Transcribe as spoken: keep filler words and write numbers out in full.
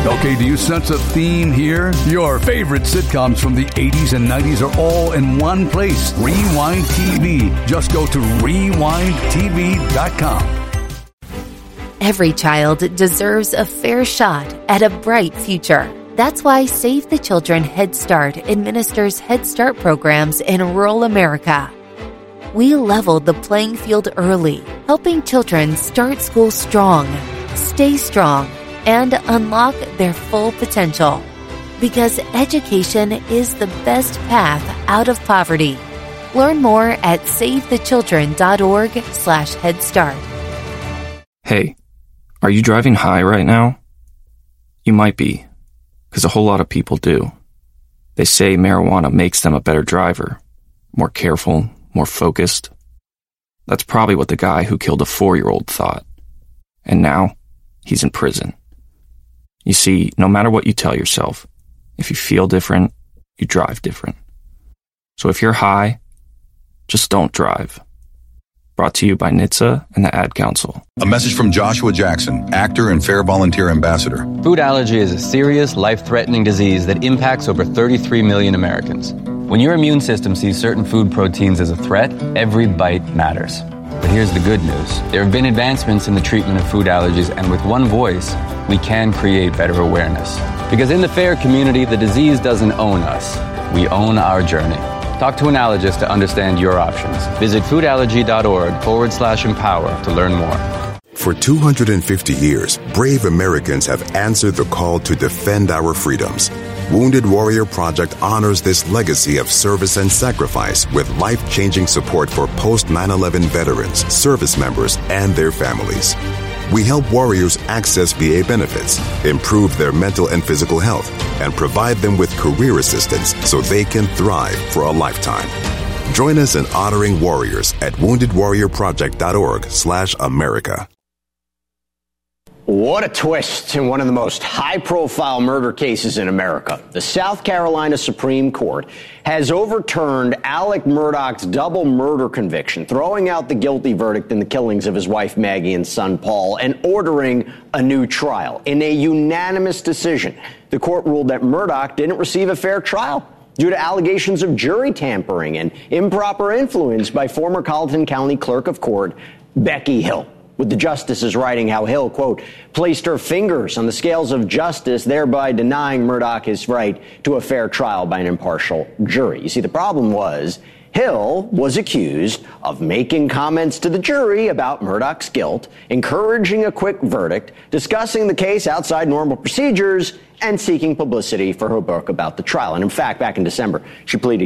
Okay, do you sense a theme here? Your favorite sitcoms from the eighties and nineties are all in one place. Rewind T V. Just go to rewind t v dot com. Every child deserves a fair shot at a bright future. That's why Save the Children Head Start administers Head Start programs in rural America. We leveled the playing field early, helping children start school strong, stay strong, and unlock their full potential. Because education is the best path out of poverty. Learn more at savethechildren.org slash Head Start. Hey, are you driving high right now? You might be, because a whole lot of people do. They say marijuana makes them a better driver, more careful, more focused. That's probably what the guy who killed a four-year-old thought. And now, he's in prison. You see, no matter what you tell yourself, if you feel different, you drive different. So if you're high, just don't drive. Brought to you by N H T S A and the Ad Council. A message from Joshua Jackson, actor and Fair Volunteer Ambassador. Food allergy is a serious, life-threatening disease that impacts over thirty-three million Americans. When your immune system sees certain food proteins as a threat, every bite matters. But here's the good news. There have been advancements in the treatment of food allergies, and with one voice, we can create better awareness. Because in the FAIR community, the disease doesn't own us. We own our journey. Talk to an allergist to understand your options. Visit foodallergy.org forward slash empower to learn more. For two hundred fifty years, brave Americans have answered the call to defend our freedoms. Wounded Warrior Project honors this legacy of service and sacrifice with life-changing support for post nine eleven veterans, service members, and their families. We help warriors access V A benefits, improve their mental and physical health, and provide them with career assistance so they can thrive for a lifetime. Join us in honoring warriors at woundedwarriorproject.org slash America. What a twist in one of the most high-profile murder cases in America. The South Carolina Supreme Court has overturned Alec Murdaugh's double murder conviction, throwing out the guilty verdict in the killings of his wife Maggie and son Paul, and ordering a new trial. In a unanimous decision, the court ruled that Murdaugh didn't receive a fair trial due to allegations of jury tampering and improper influence by former Colleton County Clerk of Court Becky Hill, with the justices writing how Hill, quote, placed her fingers on the scales of justice, thereby denying Murdaugh his right to a fair trial by an impartial jury. You see, the problem was Hill was accused of making comments to the jury about Murdaugh's guilt, encouraging a quick verdict, discussing the case outside normal procedures, and seeking publicity for her book about the trial. And in fact, back in December, she pleaded